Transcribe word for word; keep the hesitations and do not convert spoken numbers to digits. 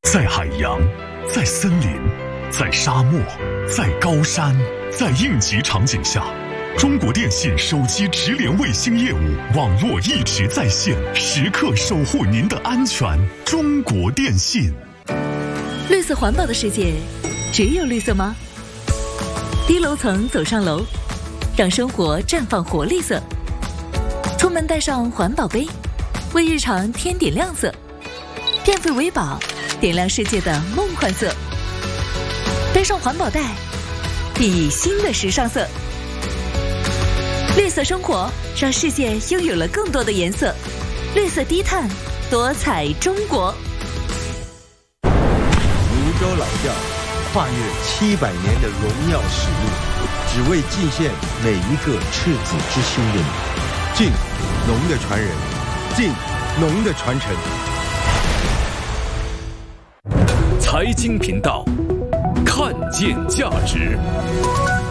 在海洋，在森林，在沙漠，在高山，在应急场景下，中国电信手机直连卫星业务网络一直在线，时刻守护您的安全。中国电信。 绿色环保的世界，只有绿色吗？低楼层走上楼，让生活绽放活力色。出门带上环保杯，为日常添点亮色。变废为宝，点亮世界的梦幻色。背上环保袋，熠熠新的时尚色。绿色生活，让世界拥有了更多的颜色。绿色低碳，多彩中国。 泸州老窖跨越七百年的荣耀使命，只为尽献每一个赤子之心的你。敬农的传人，敬农的传承。 财经频道，看见价值。